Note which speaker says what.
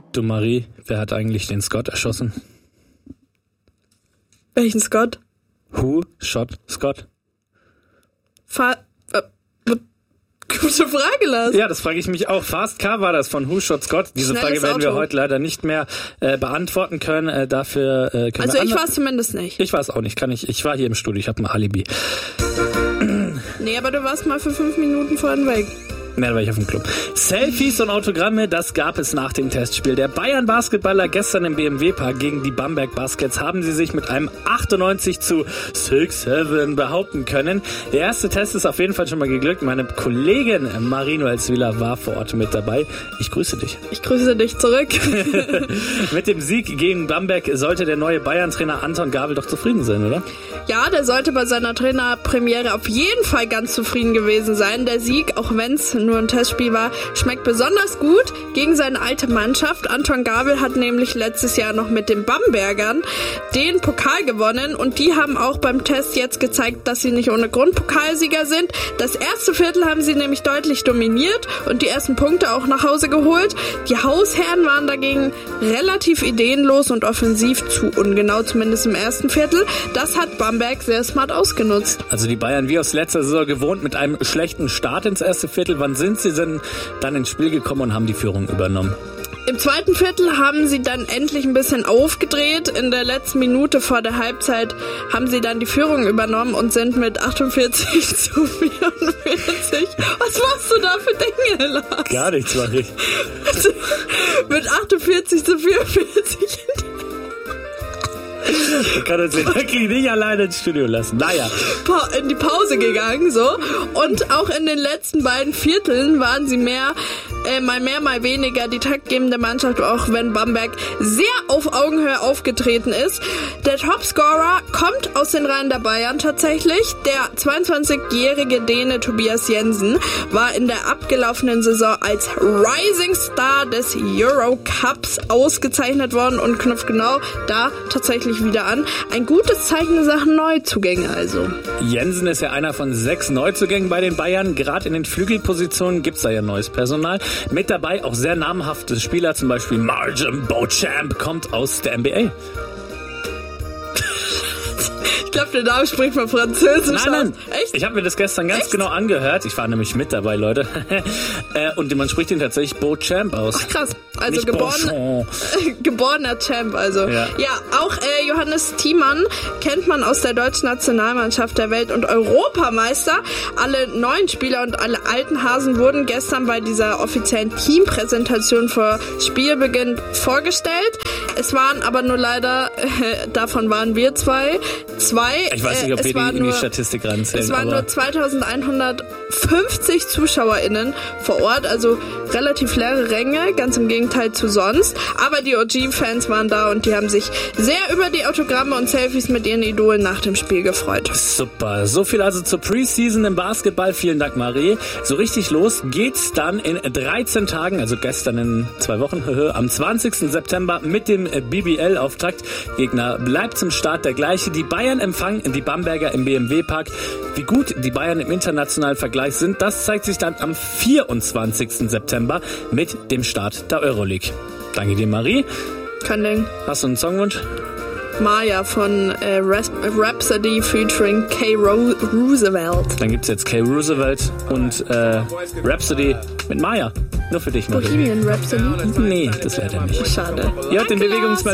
Speaker 1: Du Marie, wer hat eigentlich den Scott erschossen?
Speaker 2: Welchen Scott?
Speaker 1: Who shot Scott?
Speaker 2: Gute Frage, Lars.
Speaker 1: Ja, das frage ich mich auch. Fast Car war das von Who Shot Scott. Diese Frage werden wir heute leider nicht mehr beantworten können. Dafür können
Speaker 2: also
Speaker 1: wir
Speaker 2: ich war es zumindest nicht.
Speaker 1: Ich war es auch nicht. Ich war hier im Studio. Ich habe ein Alibi.
Speaker 2: Nee, aber du warst mal für 5 Minuten vorhin weg.
Speaker 1: Ja, da war ich auf dem Club. Selfies und Autogramme, das gab es nach dem Testspiel. Der Bayern-Basketballer gestern im BMW-Park gegen die Bamberg Baskets haben sie sich mit einem 98-6-7 behaupten können. Der erste Test ist auf jeden Fall schon mal geglückt. Meine Kollegin Marino Elswiller war vor Ort mit dabei. Ich grüße dich.
Speaker 2: Ich grüße dich zurück.
Speaker 1: Mit dem Sieg gegen Bamberg sollte der neue Bayern-Trainer Anton Gabel doch zufrieden sein, oder?
Speaker 2: Ja, der sollte bei seiner Trainerpremiere auf jeden Fall ganz zufrieden gewesen sein. Der Sieg, auch wenn es nur ein Testspiel war, schmeckt besonders gut gegen seine alte Mannschaft. Anton Gabel hat nämlich letztes Jahr noch mit den Bambergern den Pokal gewonnen und die haben auch beim Test jetzt gezeigt, dass sie nicht ohne Grund Pokalsieger sind. Das erste Viertel haben sie nämlich deutlich dominiert und die ersten Punkte auch nach Hause geholt. Die Hausherren waren dagegen relativ ideenlos und offensiv zu ungenau, zumindest im ersten Viertel. Das hat Bamberg sehr smart ausgenutzt.
Speaker 1: Also die Bayern wie aus letzter Saison gewohnt mit einem schlechten Start ins erste Viertel. Wann sind sie denn dann ins Spiel gekommen und haben die Führung übernommen?
Speaker 2: Im zweiten Viertel haben sie dann endlich ein bisschen aufgedreht. In der letzten Minute vor der Halbzeit haben sie dann die Führung übernommen und sind mit 48-44. Was machst du da für Dinge, Lars?
Speaker 1: Gar nichts, mach ich.
Speaker 2: Mit 48-44.
Speaker 1: Man kann uns den wirklich nicht alleine ins Studio lassen. Naja.
Speaker 2: In die Pause gegangen, so. Und auch in den letzten beiden Vierteln waren sie mal mehr, mal weniger die taktgebende Mannschaft, auch wenn Bamberg sehr auf Augenhöhe aufgetreten ist. Der Topscorer kommt aus den Reihen der Bayern tatsächlich. Der 22-jährige Däne Tobias Jensen war in der abgelaufenen Saison als Rising Star des Eurocups ausgezeichnet worden und knüpft genau da tatsächlich wieder an. Ein gutes Zeichen in Sachen Neuzugänge also.
Speaker 1: Jensen ist ja einer von 6 Neuzugängen bei den Bayern. Gerade in den Flügelpositionen gibt's da ja neues Personal. Mit dabei auch sehr namhafte Spieler, zum Beispiel Marjam Beauchamp kommt aus der NBA.
Speaker 2: Ich glaube, der Name spricht mal Französisch.
Speaker 1: Nein.
Speaker 2: Echt?
Speaker 1: Ich habe mir das gestern ganz genau angehört. Ich war nämlich mit dabei, Leute. Und man spricht ihn tatsächlich Beauchamp aus.
Speaker 2: Ach krass. Also geborener Champ. Also. Ja, auch Johannes Thiemann kennt man aus der deutschen Nationalmannschaft der Welt- und Europameister. Alle neuen Spieler und alle alten Hasen wurden gestern bei dieser offiziellen Teampräsentation vor Spielbeginn vorgestellt. Es waren aber nur leider, davon waren wir zwei.
Speaker 1: Ich weiß nicht, ob wir die in die Statistik ranzählen.
Speaker 2: Es waren nur 2150 ZuschauerInnen vor Ort, also relativ leere Ränge, ganz im Gegenteil zu sonst. Aber die OG-Fans waren da und die haben sich sehr über die Autogramme und Selfies mit ihren Idolen nach dem Spiel gefreut.
Speaker 1: Super, so viel also zur Preseason im Basketball. Vielen Dank, Marie. So richtig los geht's dann in 13 Tagen, also gestern in 2 Wochen, am 20. September mit dem BBL-Auftakt. Gegner bleibt zum Start der gleiche. Die Bayern empfangen die Bamberger im BMW-Park. Wie gut die Bayern im internationalen Vergleich sind, das zeigt sich dann am 24. September mit dem Start der Euroleague. Danke dir, Marie.
Speaker 2: Kein Ding.
Speaker 1: Hast du einen Songwunsch?
Speaker 2: Maya von Rhapsody featuring K. Roosevelt.
Speaker 1: Dann gibt's jetzt K. Roosevelt und Rhapsody mit Maya. Nur für dich, Marie.
Speaker 2: Bohemian Rhapsody?
Speaker 1: Nee, das leider nicht.
Speaker 2: Schade.
Speaker 1: Ihr hört den Bewegungsmelder.